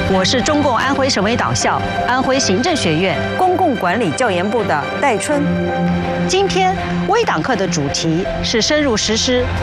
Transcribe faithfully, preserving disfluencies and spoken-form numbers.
我是中共安徽省委党校安徽行政学院公共管理教研部的戴春。今天微党课的主题是深入实施